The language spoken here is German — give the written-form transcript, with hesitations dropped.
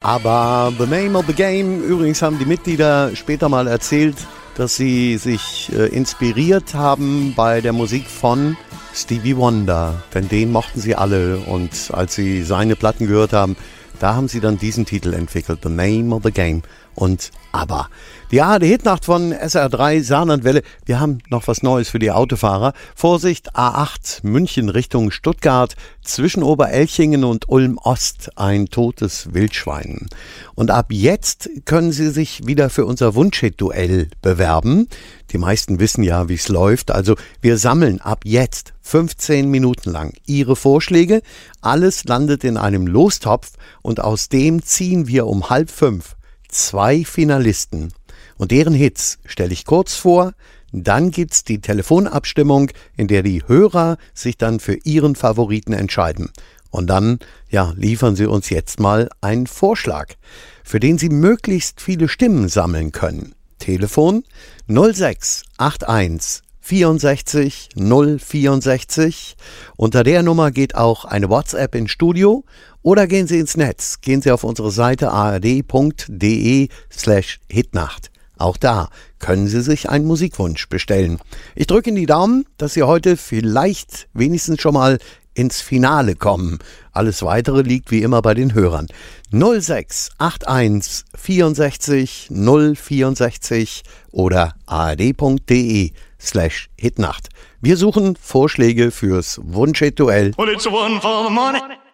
Aber The Name of the Game, übrigens haben die Mitglieder später mal erzählt, dass sie sich inspiriert haben bei der Musik von Stevie Wonder. Denn den mochten sie alle und als sie seine Platten gehört haben, da haben sie dann diesen Titel entwickelt, The Name of the Game und ABBA. Die ARD-Hitnacht von SR3 Saarlandwelle. Wir haben noch was Neues für die Autofahrer. Vorsicht, A8 München Richtung Stuttgart, zwischen Oberelchingen und Ulm-Ost ein totes Wildschwein. Und ab jetzt können Sie sich wieder für unser Wunschhit-Duell bewerben. Die meisten wissen ja, wie es läuft. Also wir sammeln ab jetzt 15 Minuten lang Ihre Vorschläge. Alles landet in einem Lostopf und aus dem ziehen wir um 4:30 2 Finalisten. Und deren Hits stelle ich kurz vor, dann gibt's die Telefonabstimmung, in der die Hörer sich dann für ihren Favoriten entscheiden. Und dann, liefern Sie uns jetzt mal einen Vorschlag, für den Sie möglichst viele Stimmen sammeln können. Telefon 0681 64 064. Unter der Nummer geht auch eine WhatsApp ins Studio oder gehen Sie ins Netz. Gehen Sie auf unsere Seite ard.de/Hitnacht. Auch da können Sie sich einen Musikwunsch bestellen. Ich drücke Ihnen die Daumen, dass Sie heute vielleicht wenigstens schon mal ins Finale kommen. Alles Weitere liegt wie immer bei den Hörern. 0681 64 064 oder ard.de/Hitnacht. Wir suchen Vorschläge fürs Wunschhit-Duell. Well, it's one for the money.